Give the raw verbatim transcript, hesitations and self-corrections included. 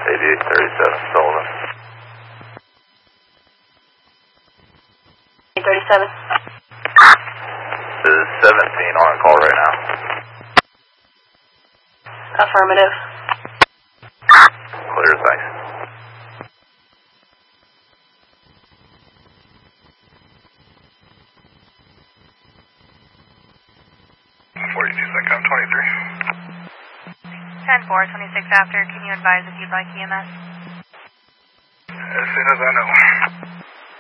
eighty-eight thirty-seven, Sullivan. thirty-seven. This is seventeen on call right now. Affirmative. Clear, thanks. forty-two, Secom twenty-three. ten four, twenty-six after, can you advise if you'd like E M S? As soon as I know.